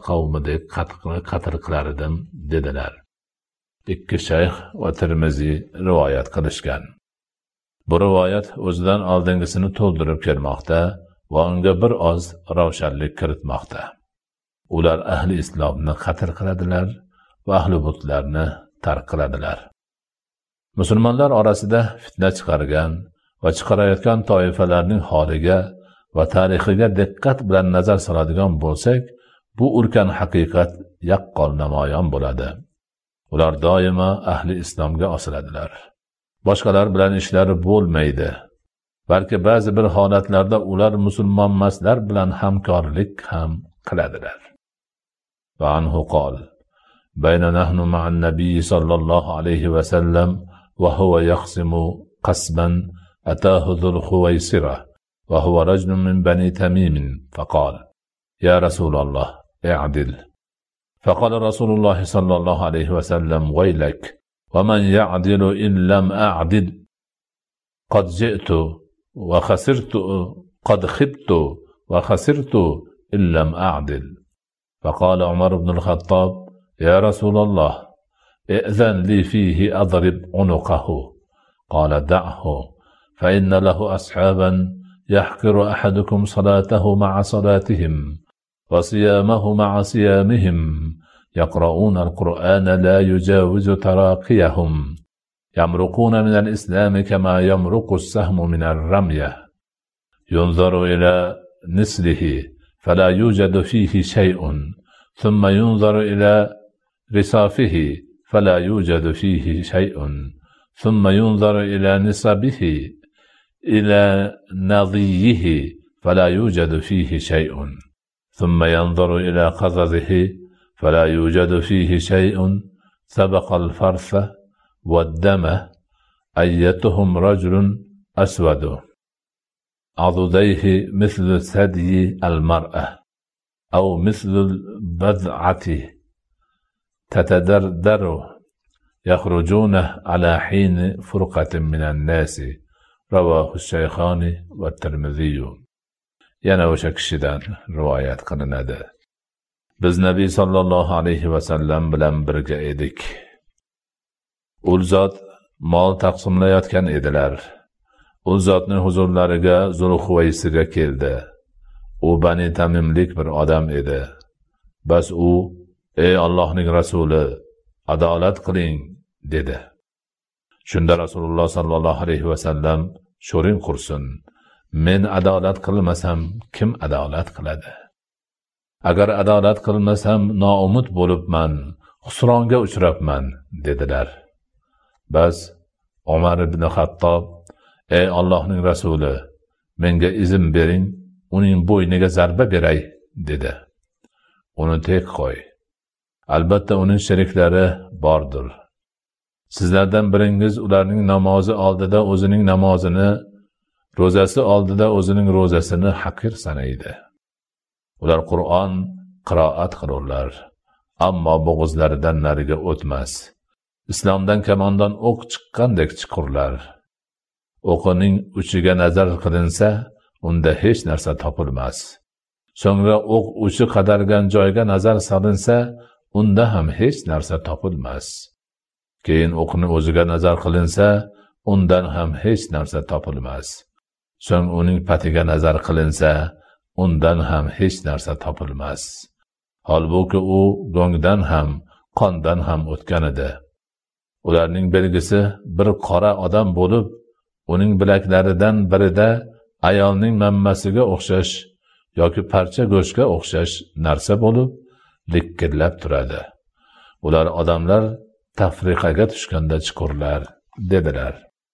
qavmidek qatl qilar edim dedilar. Ikki shayx va Tirmiziy rivoyat qilishgan. Bu rivoyat o'zidan oldingisini to'ldirib kelmoqda va unga bir oz ravshanlik kiritmoqda. Ular ahli islomni qatl qiladilar va ahli butlarni tark qiladilar. Musulmonlar orasida fitna chiqargan va chiqarayotgan toifalarning holiga va tarixiga diqqat bilan nazar soladigan bo'lsak, bu ulkan haqiqat yaqqol namoyon bo'ladi. Ular doimo ahli islomga osiladilar. Boshqalar bilan ishlari bo'lmaydi. Balki ba'zi bir holatlarda ular musulmonmaslar bilan hamkorlik ham qiladilar. Va anhu qol: "Bayna nahnu ma'an nabiy sallallohu alayhi va sallam va huwa yaqsimu qasban atahu dhul Khuwaysira wa huwa rajulun min bani Tamim faqala: Ya Rasulullah, i'dil." فقال رسول الله صلى الله عليه وسلم: ويلك ومن يعدل إن لم أعدل قد جئت وخسرت قد خبت وخسرت إن لم أعدل. فقال عمر بن الخطاب: يا رسول الله ائذن لي فيه أضرب عنقه. قال: دعه فإن له أصحابا يحقر أحدكم صلاته مع صلاتهم وصيامه مع صيامهم يقرؤون القرآن لا يجاوز تراقيهم يمرقون من الإسلام كما يمرق السهم من الرمية ينظر إلى نسله فلا يوجد فيه شيء ثم ينظر إلى رصافه فلا يوجد فيه شيء ثم ينظر إلى نصبه إلى نضيه فلا يوجد فيه شيء ثم ينظر إلى قضده فلا يوجد فيه شيء سبق الفرث والدم أيتهم رجل أسود عضديه مثل ثدي المرأة أو مثل البذعة تتدردر يخرجون على حين فرقة من الناس. رواه الشيخان والترمذي. Yana o'sha kishidan rivoyat qilinadi. Biz Nabiy sallallohu alayhi va sallam bilan birga edik. U zot mol taqsimlayotgan edilar. U zotning huzurlariga Zulhuvaysira keldi. U Bani Tamimlik bir odam edi. Bas u: "Ey Allohning rasuli, adolat qiling", dedi. Shunda Rasululloh sallallohu alayhi va sallam: "Sho'ring qursin. Men adolat qilmasam kim adolat qiladi? Agar adolat qilmasam noumid bo'libman, xusronga uchrabman", dedilar. Bas Umar ibn Xattob: "Ey Allohning rasuli, menga izn bering, uning bo'yniga zarba beray", dedi. "Uni tek qo'y. Albatta uning sheriklari bordir. Sizlardan biringiz ularning namozi oldida o'zining namozini, ro'zasi oldida o'zining ro'zasini haqir sanaydi. Ular Qur'on qiroat qilurlar, ammo bo'g'izlaridan nariga o'tmas. Islomdan kamondan o'q chiqqandek chiqurlar. O'qining uchiga nazar qilinsa, unda hech narsa topilmas. So'ngra o'q uchi qadalgan joyga nazar solinsa, unda ham hech narsa topilmas. Keyin o'qni o'ziga nazar qilinsa, undan ham hech narsa topilmas. So'ng uning patiga nazar qilinsa, undan ham hech narsa topilmas. Holbuki u go'ngdan ham, qondan ham o'tgan edi. Ularning belgisi bir qora odam bo'lib, uning bilaklaridan birida ayolning mammasiga o'xshash yoki parcha go'shtga o'xshash narsa bo'lib, likkillab turadi. Ular odamlar tafriqaga tushganda chiqurlar", dedilar.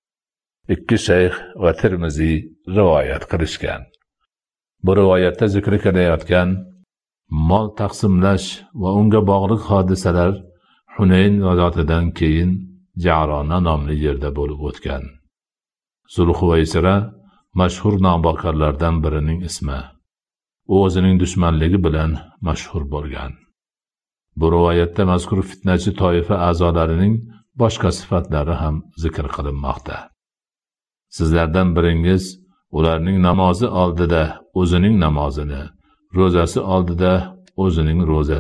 Ikki shayx va Tirmiziy rivoyat qilishgan. Bu rivoyatda zikr qilayotgan mol taqsimlash va unga bog'liq hodisalar Hunayn g'azotidan keyin Ja'rona nomli yerda bo'lib o'tgan. Zulhuvaysira mashhur nombokarlardan birining ismi. U o'zining dushmanligi bilan mashhur bo'lgan. Bu rivoyatda mazkur fitnachi toifa a'zolarining boshqa sifatlari ham zikr qilinmoqda. Sizlardan biringiz ularning namozi oldida o'zining namozini, ro'zasi oldida o'zining ro'zasini